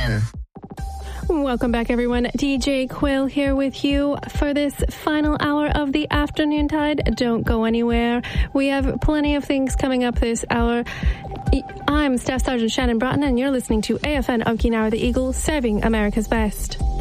Shannon. Welcome back, everyone. DJ Quill here with you for this final hour of the Afternoon Tide. Don't go anywhere. We have plenty of things coming up this hour. I'm Staff Sergeant Shannon Bratton, and you're listening to AFN Okinawa the Eagle, serving America's best.